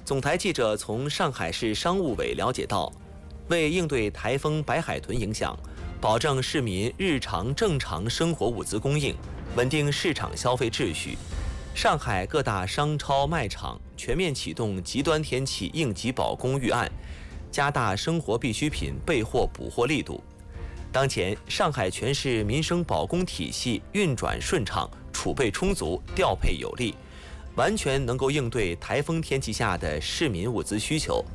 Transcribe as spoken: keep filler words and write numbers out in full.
总台记者从上海市商务委了解到，为应对台风白海豚影响，保证市民日常正常生活物资供应，稳定市场消费秩序，上海各大商超卖场全面启动极端天气应急保供预案，加大生活必需品备货补货力度。当前，上海全市民生保供体系运转顺畅，储备充足，调配有力，完全能够应对台风天气下的市民物资需求。